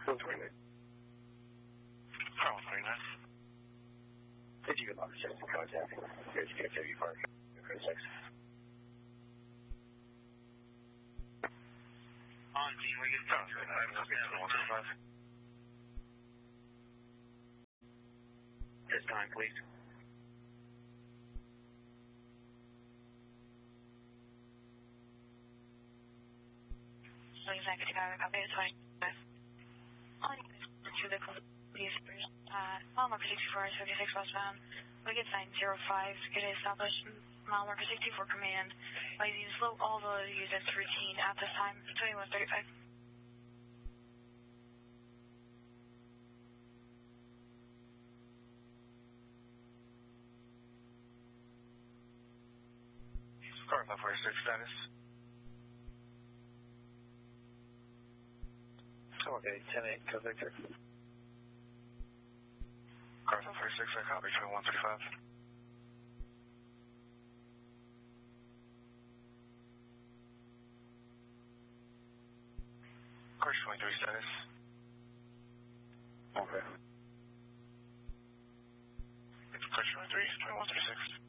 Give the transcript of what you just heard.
429. Carl 39. Did you get lost just in contact? Here's KW Park. Chris 6. On team, we get Carl 39. This time, please. Executive copy 25. On to the police, mile marker 64, 76 westbound. We get sign 05, get established mile marker 64 command. Lazy slow all the units routine at this time, 2135. Car 546 status. Okay, 10-8, go Victor. Car 546, I copy 2135. Car 23 status. Okay. Car 23, 2136.